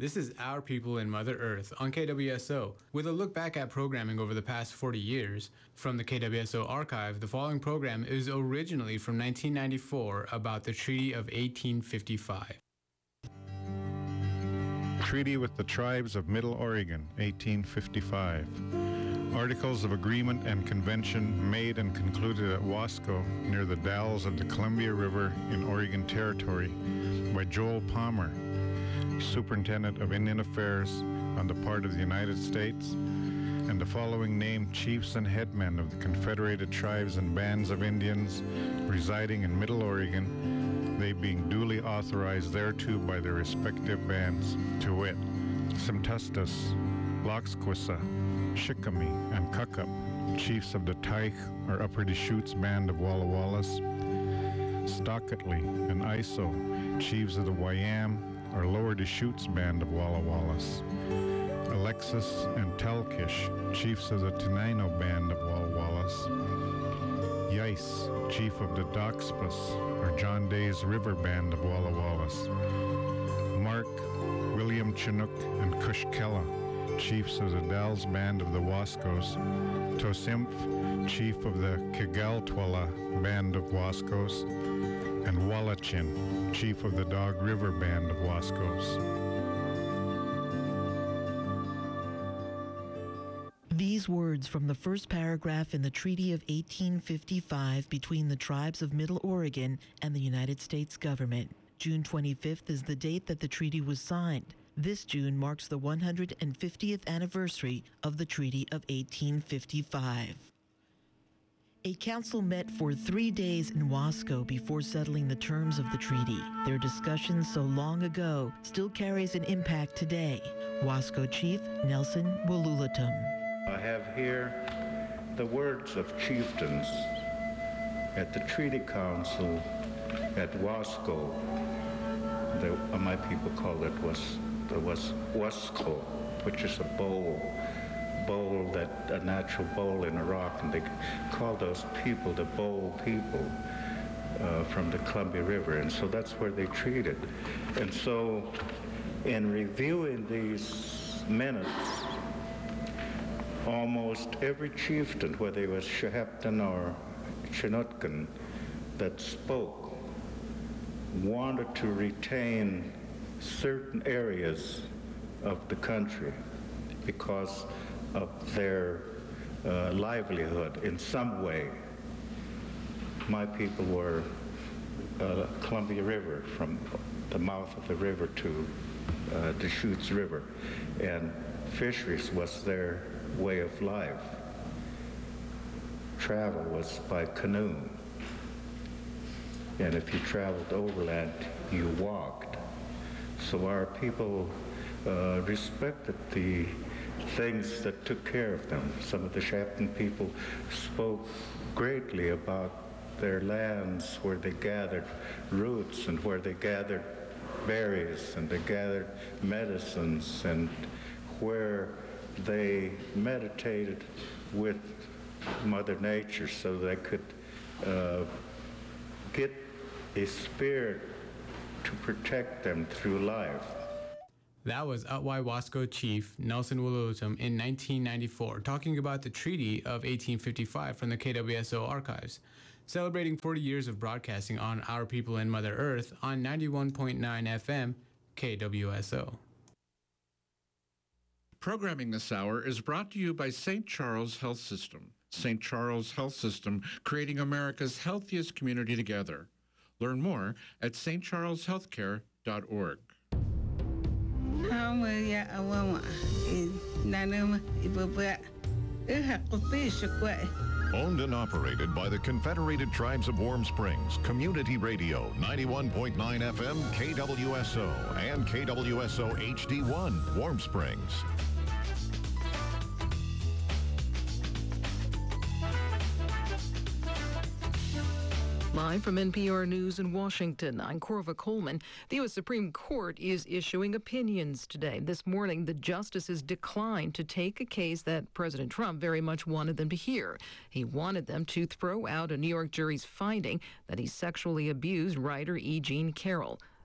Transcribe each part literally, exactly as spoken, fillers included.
This is Our People in Mother Earth on K W S O. With a look back at programming over the past forty years, from the K W S O archive, the following program is originally from nineteen ninety-four about the Treaty of eighteen fifty-five. Treaty with the Tribes of Middle Oregon, eighteen fifty-five. Articles of Agreement and Convention made and concluded at Wasco near the Dalles of the Columbia River in Oregon Territory by Joel Palmer, Superintendent of Indian Affairs on the part of the United States, and the following named chiefs and headmen of the Confederated Tribes and Bands of Indians residing in Middle Oregon, they being duly authorized thereto by their respective bands, to wit, Semtustus, Loxquissa, Shikami, and Kukup, chiefs of the Tyke or Upper Deschutes Band of Walla Wallis, Stockatly and Iso, chiefs of the Wayam or Lower Deschutes Band of Walla Wallis, Alexis and Talkish, chiefs of the Tenino Band of Walla Wallis, Yice, chief of the Doxpas or John Day's River Band of Walla Wallis, Mark, William Chinook, and Cushkella, chiefs of the Dalles Band of the Wascos, Tosimph, chief of the Kigaltwala Band of Wascos, and Wallachin, chief of the Dog River Band of Wascos. These words from the first paragraph in the Treaty of eighteen fifty-five between the tribes of Middle Oregon and the United States government. June twenty-fifth is the date that the treaty was signed. This June marks the one hundred fiftieth anniversary of the Treaty of eighteen fifty-five. A council met for three days in Wasco before settling the terms of the treaty. Their discussion so long ago still carries an impact today. Wasco Chief Nelson Woolulatum. I have here the words of chieftains at the Treaty Council at Wasco. The, uh, my people call it was the was Wasco, which is a bowl, bowl that a natural bowl in a rock, and they call those people the bowl people uh, from the Columbia River, and so that's where they treated. And so, in reviewing these minutes, almost every chieftain, whether he was Shehepton or Chinookan, that spoke wanted to retain certain areas of the country because of their uh, livelihood in some way. My people were uh, Columbia River, from the mouth of the river to uh, Deschutes River, and fisheries was their way of life. Travel was by canoe. And if you traveled overland, you walked. So our people uh, respected the things that took care of them. Some of the Shepton people spoke greatly about their lands where they gathered roots and where they gathered berries and they gathered medicines and where they meditated with Mother Nature so they could uh, get a spirit to protect them through life. That was Otway Wasco Chief Nelson Woolulatum in nineteen ninety-four, talking about the Treaty of eighteen fifty-five from the K W S O archives, celebrating forty years of broadcasting on Our People in Mother Earth on ninety-one point nine F M K W S O. Programming this hour is brought to you by Saint Charles Health System. Saint Charles Health System, creating America's healthiest community together. Learn more at s t charles healthcare dot org. Owned and operated by the Confederated Tribes of Warm Springs, Community Radio, ninety-one point nine F M K W S O and K W S O H D one, Warm Springs. Live from N P R News in Washington, I'm Corva Coleman. The U S Supreme Court is issuing opinions today. This morning, the justices declined to take a case that President Trump very much wanted them to hear. He wanted them to throw out a New York jury's finding that he sexually abused writer E. Jean Carroll.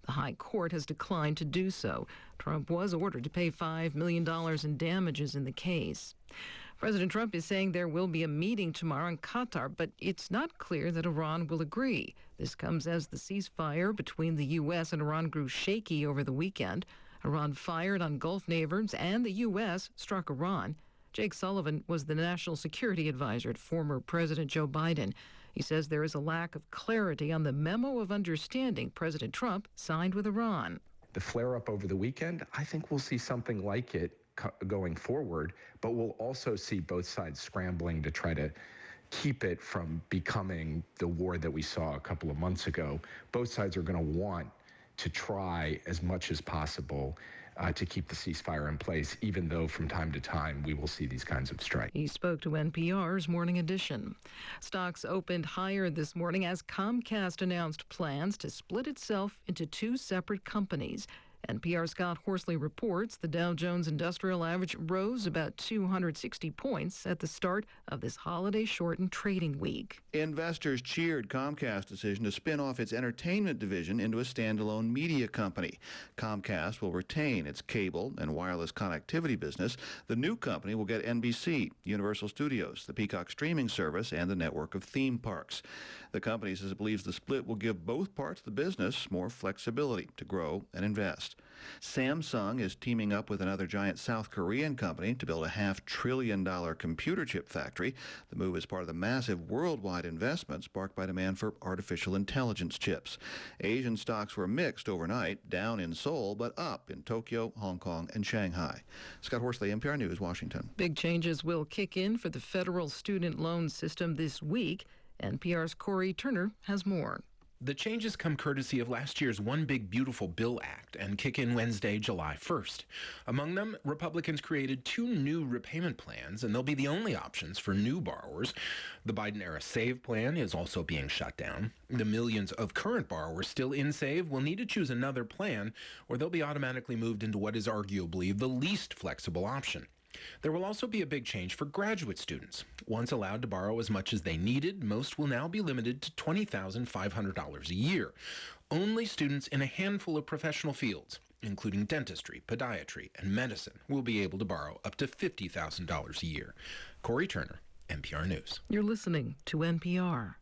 The High Court has declined to do so. Trump was ordered to pay five million dollars in damages in the case. President Trump is saying there will be a meeting tomorrow in Qatar, but it's not clear that Iran will agree. This comes as the ceasefire between the U S and Iran grew shaky over the weekend. Iran fired on Gulf neighbors, and the U S struck Iran. Jake Sullivan was the national security advisor to former President Joe Biden. He says there is a lack of clarity on the memo of understanding President Trump signed with Iran. The flare-up over the weekend, I think we'll see something like it going forward, but we'll also see both sides scrambling to try to keep it from becoming the war that we saw a couple of months ago. Both sides are going to want to try as much as possible uh, to keep the ceasefire in place, even though from time to time we will see these kinds of strikes. He spoke to N P R's Morning Edition. Stocks opened higher this morning as Comcast announced plans to split itself into two separate companies. N P R's Scott Horsley reports the Dow Jones Industrial Average rose about two hundred sixty points at the start of this holiday-shortened trading week. Investors cheered Comcast's decision to spin off its entertainment division into a standalone media company. Comcast will retain its cable and wireless connectivity business. The new company will get N B C, Universal Studios, the Peacock streaming service, and the network of theme parks. The company says it believes the split will give both parts of the business more flexibility to grow and invest. Samsung is teaming up with another giant South Korean company to build a half-trillion dollar computer chip factory. The move is part of the massive worldwide investment sparked by demand for artificial intelligence chips. Asian stocks were mixed overnight, down in Seoul, but up in Tokyo, Hong Kong, and Shanghai. Scott Horsley, N P R News, Washington. Big changes will kick in for the federal student loan system this week. N P R's Corey Turner has more. The changes come courtesy of last year's One Big Beautiful Bill Act and kick in Wednesday, July first. Among them, Republicans created two new repayment plans, and they'll be the only options for new borrowers. The Biden-era SAVE plan is also being shut down. The millions of current borrowers still in SAVE will need to choose another plan, or they'll be automatically moved into what is arguably the least flexible option. There will also be a big change for graduate students. Once allowed to borrow as much as they needed, most will now be limited to twenty thousand five hundred dollars a year. Only students in a handful of professional fields, including dentistry, podiatry, and medicine, will be able to borrow up to fifty thousand dollars a year. Corey Turner, N P R News. You're listening to N P R.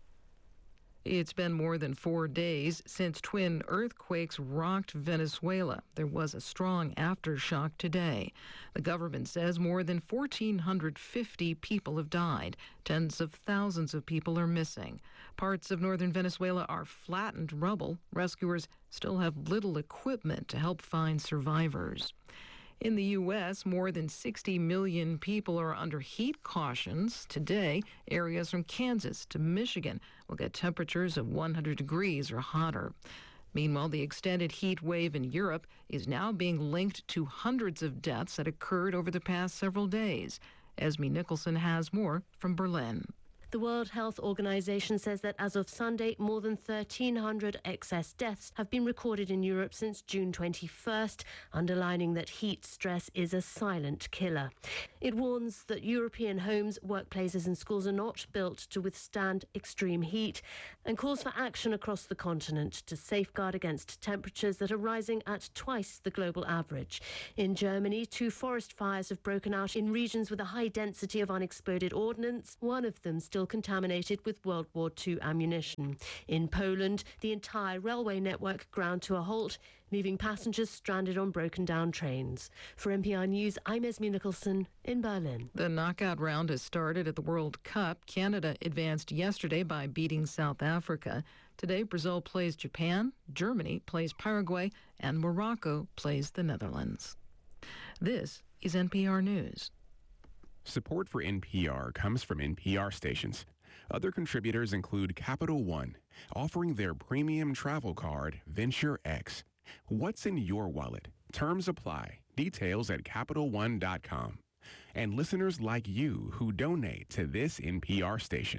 It's been more than four days since twin earthquakes rocked Venezuela. There was a strong aftershock today. The government says more than one thousand four hundred fifty people have died. Tens of thousands of people are missing. Parts of northern Venezuela are flattened rubble. Rescuers still have little equipment to help find survivors. In the U S, more than sixty million people are under heat cautions. Today, areas from Kansas to Michigan will get temperatures of one hundred degrees or hotter. Meanwhile, the extended heat wave in Europe is now being linked to hundreds of deaths that occurred over the past several days. Esme Nicholson has more from Berlin. The World Health Organization says that as of Sunday, more than thirteen hundred excess deaths have been recorded in Europe since June twenty-first, underlining that heat stress is a silent killer. It warns that European homes, workplaces and schools are not built to withstand extreme heat and calls for action across the continent to safeguard against temperatures that are rising at twice the global average. In Germany, two forest fires have broken out in regions with a high density of unexploded ordnance, one of them still contaminated with World War Two ammunition. In Poland, the entire railway network ground to a halt, leaving passengers stranded on broken-down trains. For N P R News, I'm Esme Nicholson in Berlin. The knockout round has started at the World Cup. Canada advanced yesterday by beating South Africa. Today, Brazil plays Japan, Germany plays Paraguay, and Morocco plays the Netherlands. This is N P R News. Support for N P R comes from N P R stations. Other contributors include Capital One, offering their premium travel card, Venture X. What's in your wallet? Terms apply. Details at Capital One dot com. And listeners like you who donate to this N P R station.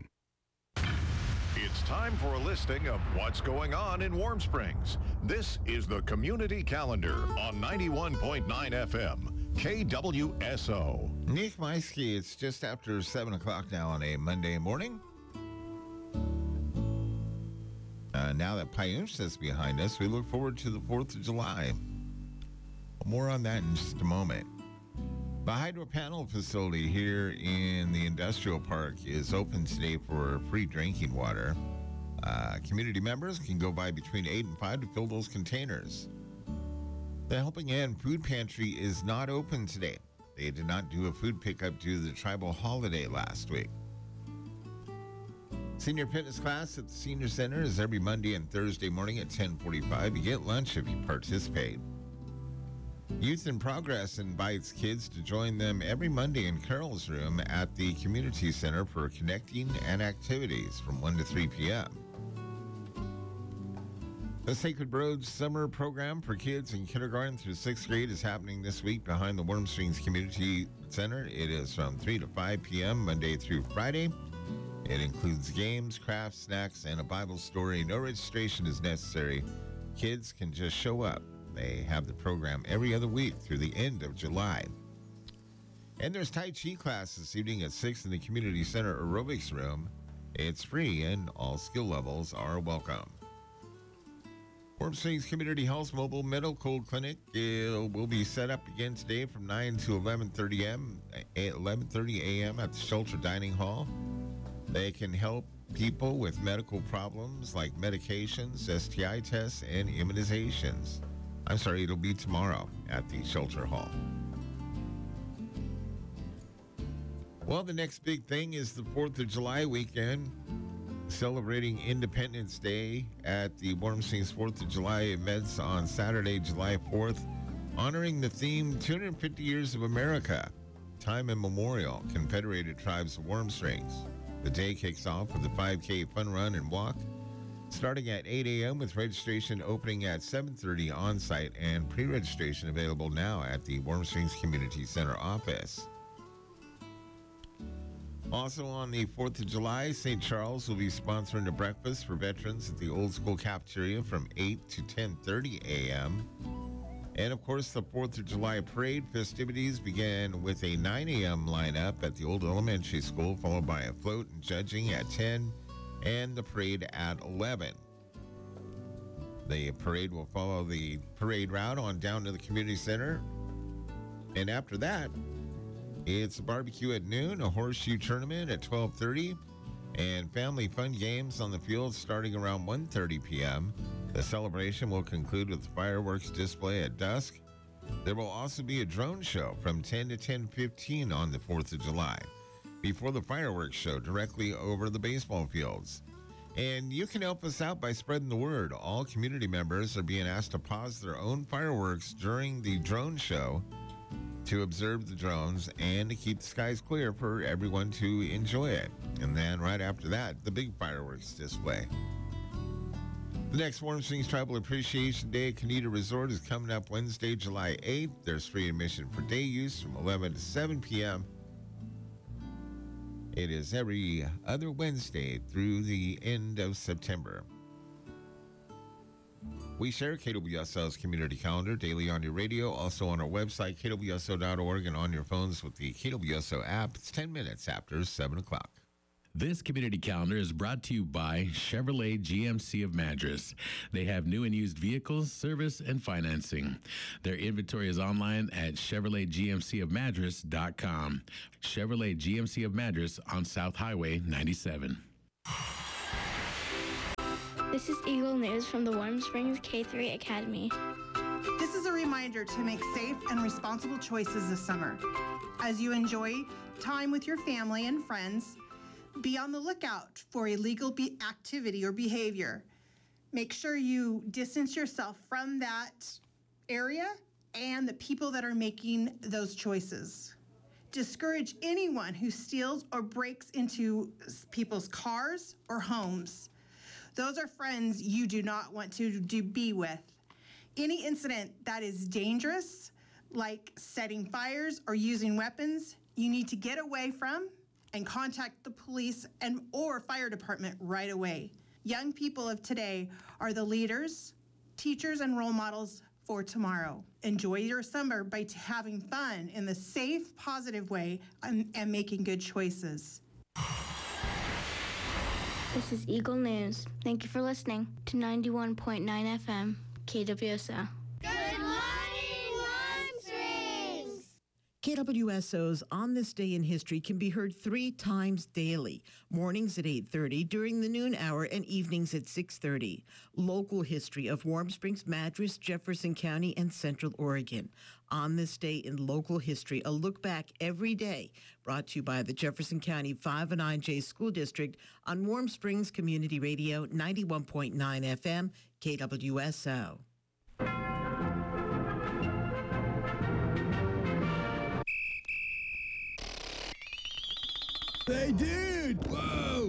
It's time for a listing of what's going on in Warm Springs. This is the Community Calendar on ninety-one point nine F M. K W S O. Nick Maisky, it's just after seven o'clock now on a Monday morning. Uh, now that Payuncha is behind us, we look forward to the fourth of July. More on that in just a moment. The hydro panel facility here in the industrial park is open today for free drinking water. Uh, community members can go by between eight and five to fill those containers. The Helping Hand Food Pantry is not open today. They did not do a food pickup due to the tribal holiday last week. Senior fitness class at the Senior Center is every Monday and Thursday morning at ten forty-five. You get lunch if you participate. Youth in Progress invites kids to join them every Monday in Carol's room at the Community Center for connecting and activities from one to three p.m. The Sacred Roads Summer Program for kids in kindergarten through sixth grade is happening this week behind the Warm Springs Community Center. It is from three to five p.m. Monday through Friday. It includes games, crafts, snacks, and a Bible story. No registration is necessary. Kids can just show up. They have the program every other week through the end of July. And there's Tai Chi class this evening at six in the Community Center aerobics room. It's free and all skill levels are welcome. Warm Springs Community Health Mobile Medical Clinic it will be set up again today from nine to eleven thirty a.m. at the Shelter Dining Hall. They can help people with medical problems like medications, S T I tests, and immunizations. I'm sorry, it'll be tomorrow at the Shelter Hall. Well, the next big thing is the fourth of July weekend, celebrating Independence Day at the Warm Springs fourth of July events on Saturday, July fourth, honoring the theme two hundred fifty Years of America, Time Immemorial, Confederated Tribes of Warm Springs. The day kicks off with a five K fun run and walk, starting at eight a.m. with registration opening at seven thirty on-site and pre-registration available now at the Warm Springs Community Center office. Also on the fourth of July, Saint Charles will be sponsoring a breakfast for veterans at the Old School Cafeteria from eight to ten thirty a.m. And of course, the fourth of July parade festivities began with a nine a.m. lineup at the Old Elementary School, followed by a float and judging at ten, and the parade at eleven. The parade will follow the parade route on down to the community center. And after that, it's a barbecue at noon, a horseshoe tournament at twelve thirty, and family fun games on the field starting around one thirty p.m. The celebration will conclude with a fireworks display at dusk. There will also be a drone show from ten to ten fifteen on the fourth of July, before the fireworks show directly over the baseball fields. And you can help us out by spreading the word. All community members are being asked to pause their own fireworks during the drone show to observe the drones and to keep the skies clear for everyone to enjoy it. And then right after that, the big fireworks display. The next Warm Springs Tribal Appreciation Day at Canita Resort is coming up Wednesday, July eighth. There's free admission for day use from eleven to seven p.m. It is every other Wednesday through the end of September. We share K W S O's community calendar daily on your radio, also on our website, K W S O dot org, and on your phones with the K W S O app. It's ten minutes after seven o'clock. This community calendar is brought to you by Chevrolet G M C of Madras. They have new and used vehicles, service, and financing. Their inventory is online at Chevrolet G M C of Madras dot com. Chevrolet G M C of Madras on South Highway ninety-seven. This is Eagle News from the Warm Springs K three Academy. This is a reminder to make safe and responsible choices this summer. As you enjoy time with your family and friends, be on the lookout for illegal be- activity or behavior. Make sure you distance yourself from that area and the people that are making those choices. Discourage anyone who steals or breaks into people's cars or homes. Those are friends you do not want to do, be with. Any incident that is dangerous, like setting fires or using weapons, you need to get away from and contact the police and or fire department right away. Young people of today are the leaders, teachers, and role models for tomorrow. Enjoy your summer by t- having fun in the safe, positive way and, and making good choices. This is Eagle News. Thank you for listening to ninety-one point nine F M, K W S O. Good morning, Warm Springs! K W S O's On This Day in History can be heard three times daily, mornings at eight thirty, during the noon hour, and evenings at six thirty. Local history of Warm Springs, Madras, Jefferson County, and Central Oregon. On This Day in Local History, a look back every day, brought to you by the Jefferson County five oh nine J School District on Warm Springs Community Radio, ninety-one point nine F M, K W S O. Hey, dude! Whoa!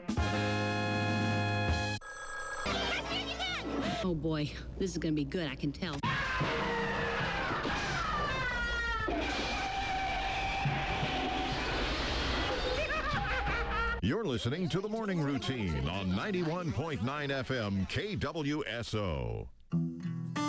Oh boy, this is gonna be good, I can tell. You're listening to The Morning Routine on ninety-one point nine F M K W S O.